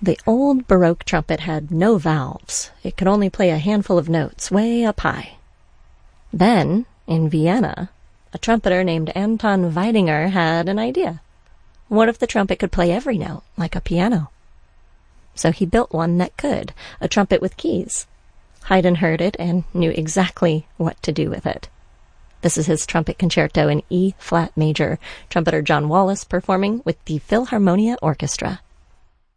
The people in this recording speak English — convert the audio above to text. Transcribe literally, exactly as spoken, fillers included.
The old Baroque trumpet had no valves. It could only play a handful of notes way up high. Then, in Vienna, a trumpeter named Anton Weidinger had an idea. What if the trumpet could play every note, like a piano? So he built one that could, a trumpet with keys. Haydn heard it and knew exactly what to do with it. This is his trumpet concerto in E-flat major, trumpeter John Wallis performing with the Philharmonia Orchestra.